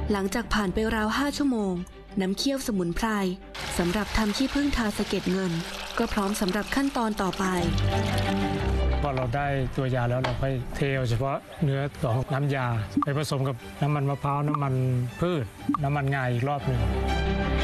หลังจากผ่านไปราว5 ชั่วโมงน้ำเคี่ยวสมุนไพรสำหรับทำขี้ผึ้งทาสะเก็ดเงินก็พร้อมสำหรับขั้นตอนต่อไปพอเราได้ตัวยาแล้วเราค่อยเทเอาเฉพาะเนื้อของน้ำยาไปผสมกับน้ำมันมะพร้าวน้ำมันพืชน้ำมันงาอีกรอบหนึ่ง